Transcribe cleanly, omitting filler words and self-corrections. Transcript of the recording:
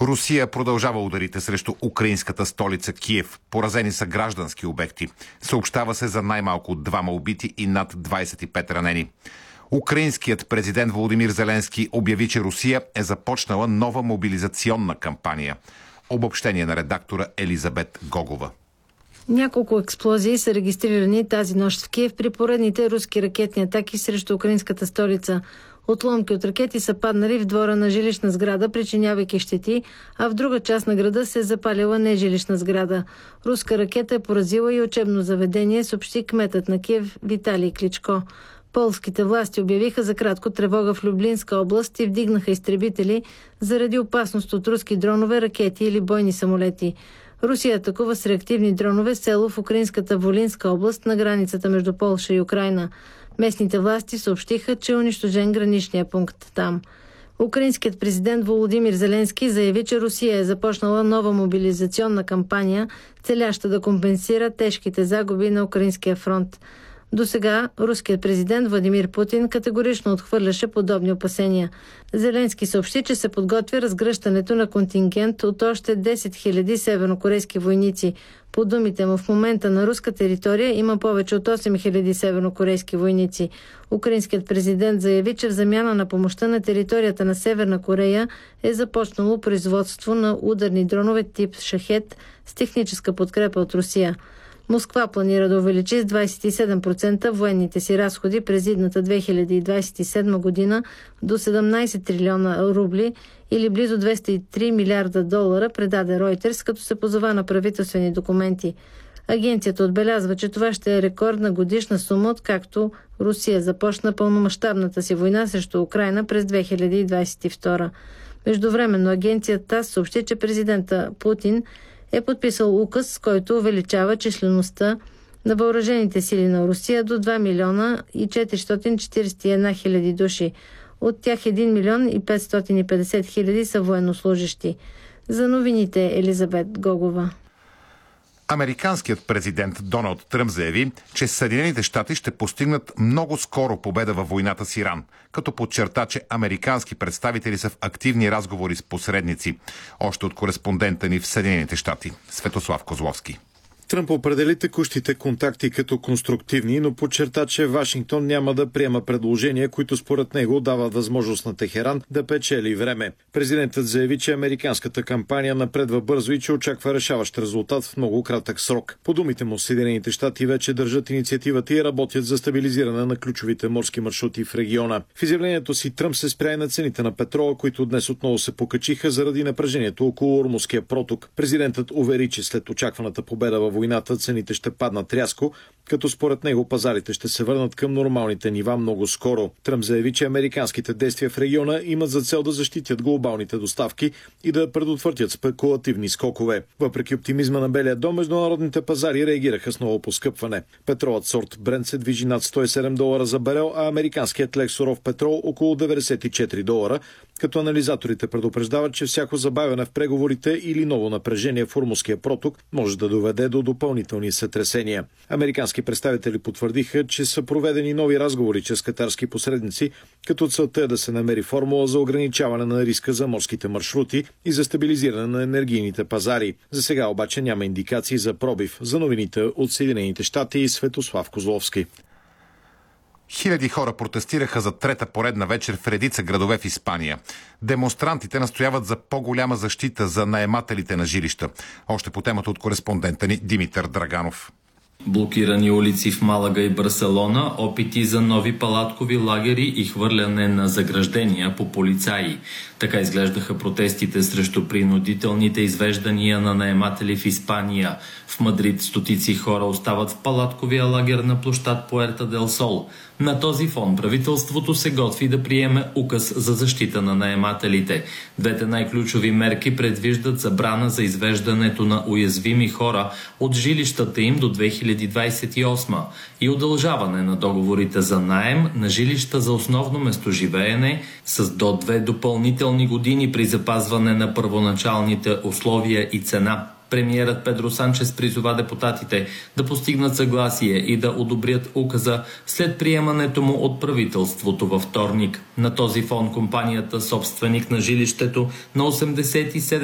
Русия продължава ударите срещу украинската столица Киев. Поразени са граждански обекти. Съобщава се за най-малко 2 убити и над 25 ранени. Украинският президент Володимир Зеленски обяви, че Русия е започнала нова мобилизационна кампания. Обобщение на редактора Елизабет Гогова. Няколко експлозии са регистрирани тази нощ в Киев при поредните руски ракетни атаки срещу украинската столица. Отломки от ракети са паднали в двора на жилищна сграда, причинявайки щети, а в друга част на града се е запалила нежилищна сграда. Руска ракета е поразила и учебно заведение, съобщи кметът на Киев Виталий Кличко. Полските власти обявиха за кратко тревога в Люблинска област и вдигнаха изтребители заради опасност от руски дронове, ракети или бойни самолети. Русия атакува с реактивни дронове село в украинската Волинска област на границата между Полша и Украйна. Местните власти съобщиха, че е унищожен граничния пункт там. Украинският президент Володимир Зеленски заяви, че Русия е започнала нова мобилизационна кампания, целяща да компенсира тежките загуби на украинския фронт. Досега руският президент Владимир Путин категорично отхвърляше подобни опасения. Зеленски съобщи, че се подготвя разгръщането на контингент от още 10 000 севернокорейски войници. По думите му, в момента на руска територия има повече от 8 000 севернокорейски войници. Украинският президент заяви, че в замяна на помощта на територията на Северна Корея е започнало производство на ударни дронове тип Шахед с техническа подкрепа от Русия. Москва планира да увеличи с 27% военните си разходи през идната 2027 година до 17 трилиона рубли или близо 203 милиарда долара, предаде Reuters, като се позова на правителствени документи. Агенцията отбелязва, че това ще е рекордна годишна сума, откакто Русия започна пълномащабната си война срещу Украйна през 2022. Междувременно агенцията ТАСС съобщи, че президента Путин е подписал указ, с който увеличава числеността на въоръжените сили на Русия до 2 милиона и 441 хиляди души. От тях 1 милион и 550 хиляди са военнослужащи. За новините Елизабет Гогова. Американският президент Доналд Тръмп заяви, че Съединените щати ще постигнат много скоро победа във войната с Иран, като подчерта, че американски представители са в активни разговори с посредници. Още от кореспондента ни в Съединените щати Светослав Козловски. Тръмп определи текущите контакти като конструктивни, но подчерта, че Вашингтон няма да приема предложения, които според него дават възможност на Техеран да печели време. Президентът заяви, че американската кампания напредва бързо и че очаква решаващ резултат в много кратък срок. По думите му, Съединените щати вече държат инициативата и работят за стабилизиране на ключовите морски маршрути в региона. В изявлението си Тръмп се спря и на цените на петрола, които днес отново се покачиха заради напрежението около Ормузския проток. Президентът увери, че след очакваната победа във войната цените ще паднат рязко, като според него пазарите ще се върнат към нормалните нива много скоро. Тръмп заяви, че американските действия в региона имат за цел да защитят глобалните доставки и да предотвратят спекулативни скокове. Въпреки оптимизма на Белия дом, международните пазари реагираха с ново поскъпване. Петролът сорт Брент се движи над $107 за барел, а американският лек суров петрол около $94, като анализаторите предупреждават, че всяко забавяне в преговорите или ново напрежение в Ормузския проток може да доведе до допълнителни сътресения. Американски представители потвърдиха, че са проведени нови разговори чрез катарски посредници, като целта е да се намери формула за ограничаване на риска за морските маршрути и за стабилизиране на енергийните пазари. За сега обаче няма индикации за пробив. За новините от Съединените щати и Светослав Козловски. Хиляди хора протестираха за трета поредна вечер в редица градове в Испания. Демонстрантите настояват за по-голяма защита за наемателите на жилища. Още по темата от кореспондента ни Димитър Драганов. Блокирани улици в Малага и Барселона, опити за нови палаткови лагери и хвърляне на заграждения по полицаи. Така изглеждаха протестите срещу принудителните извеждания на наематели в Испания. В Мадрид стотици хора остават в палатковия лагер на площад Пуерта дел Сол. На този фон правителството се готви да приеме указ за защита на наемателите. Двете най-ключови мерки предвиждат забрана за извеждането на уязвими хора от жилищата им до 2028 и удължаване на договорите за наем на жилища за основно местоживеене с до 2 допълнителни години при запазване на първоначалните условия и цена. Премиерът Педро Санчес призова депутатите да постигнат съгласие и да одобрят указа след приемането му от правителството във вторник. На този фон компанията, собственик на жилището на 87